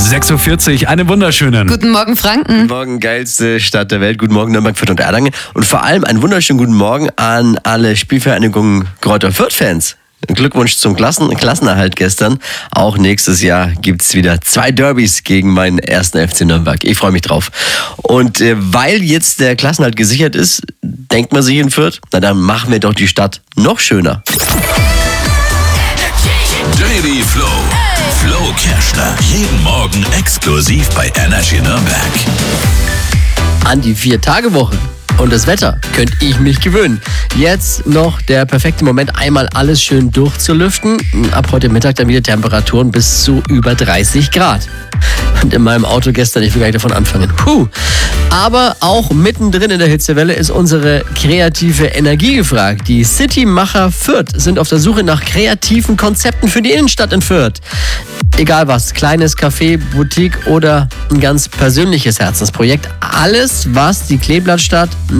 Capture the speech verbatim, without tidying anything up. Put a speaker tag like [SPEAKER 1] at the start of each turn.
[SPEAKER 1] sechs Uhr vierzig, einen wunderschönen.
[SPEAKER 2] Guten Morgen, Franken.
[SPEAKER 3] Guten Morgen, geilste Stadt der Welt. Guten Morgen, Nürnberg, Fürth und Erlangen. Und vor allem einen wunderschönen guten Morgen an alle Spielvereinigung Greuther Fürth-Fans. Glückwunsch zum Klassen- Klassenerhalt gestern. Auch nächstes Jahr gibt's wieder zwei Derbys gegen meinen ersten F C Nürnberg. Ich freue mich drauf. Und äh, weil jetzt der Klassenerhalt gesichert ist, denkt man sich in Fürth, na dann machen wir doch die Stadt noch schöner.
[SPEAKER 4] Daily Flow. Flo Kerschner. Jeden Morgen exklusiv bei Energy Nürnberg.
[SPEAKER 3] An die Vier-Tage-Woche und das Wetter könnte ich mich gewöhnen. Jetzt noch der perfekte Moment, einmal alles schön durchzulüften. Ab heute Mittag dann wieder Temperaturen bis zu über dreißig Grad. Und in meinem Auto gestern, ich will gar nicht davon anfangen. Puh. Aber auch mittendrin in der Hitzewelle ist unsere kreative Energie gefragt. Die Citymacher Fürth sind auf der Suche nach kreativen Konzepten für die Innenstadt in Fürth. Egal was, kleines Café, Boutique oder ein ganz persönliches Herzensprojekt. Alles, was die Kleeblattstadt